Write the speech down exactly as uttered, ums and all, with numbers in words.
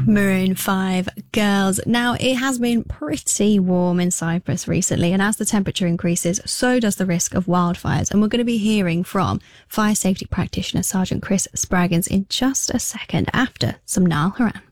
Maroon five, Girls. Now, it has been pretty warm in Cyprus recently, and as the temperature increases, so does the risk of wildfires. And we're going to be hearing from fire safety practitioner Sergeant Chris Spraggins in just a second after some Niall Horan.